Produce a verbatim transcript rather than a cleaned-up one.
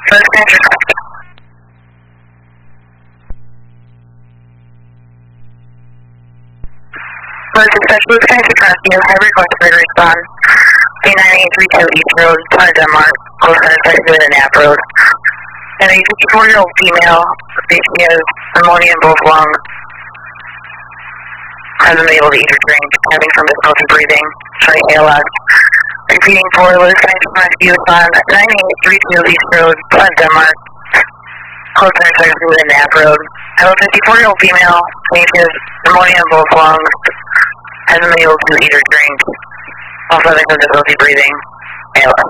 First Central. First Specialist Country Rescue, have requested a response. K nine eight three two East Road, Plaza Denmark, close to the Knapp Road. And a fifty-four-year-old female, facing has pneumonia in both lungs, hasn't been able to eat or drink, having some difficulty breathing, showing A L S. Repeating for Lewis Country Rescue on nine eight three two East Road, Plaza Denmark, close to the Knapp Road. Have a fifty-four-year-old female, facing has pneumonia in both lungs, hasn't been able to eat or drink, also having some difficulty breathing, A L S.